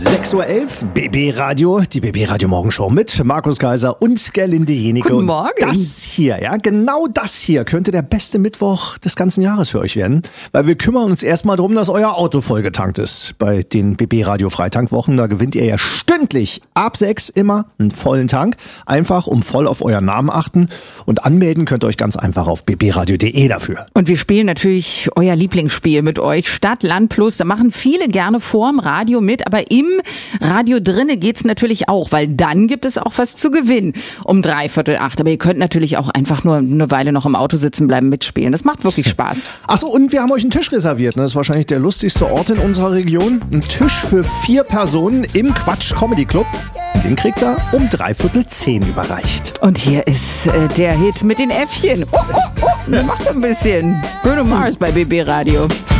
6.11 Uhr, BB Radio, die BB Radio Morgenshow mit Markus Kaiser und Gerlinde Jenike. Guten Morgen. Und das hier, ja, genau das hier könnte der beste Mittwoch des ganzen Jahres für euch werden, weil wir kümmern uns erstmal darum, dass euer Auto vollgetankt ist. Bei den BB Radio Freitankwochen, da gewinnt ihr ja stündlich ab 6 immer einen vollen Tank. Einfach voll auf euren Namen achten und anmelden könnt ihr euch ganz einfach auf bbradio.de dafür. Und wir spielen natürlich euer Lieblingsspiel mit euch, Stadt, Land, Plus. Da machen viele gerne vorm Radio mit, aber im Radio drinne geht's natürlich auch, weil dann gibt es auch was zu gewinnen um 7:45. Aber ihr könnt natürlich auch einfach nur eine Weile noch im Auto sitzen bleiben, mitspielen. Das macht wirklich Spaß. Achso, und wir haben euch einen Tisch reserviert. Das ist wahrscheinlich der lustigste Ort in unserer Region. Ein Tisch für 4 Personen im Quatsch Comedy Club. Den kriegt er um 9:45 überreicht. Und hier ist der Hit mit den Äffchen. Macht's ein bisschen. Bruno Mars bei BB Radio.